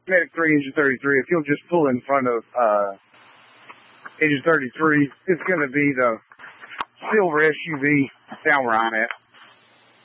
Medic 3, engine 33. If you'll just pull in front of engine 33, it's going to be the silver SUV down where I'm at.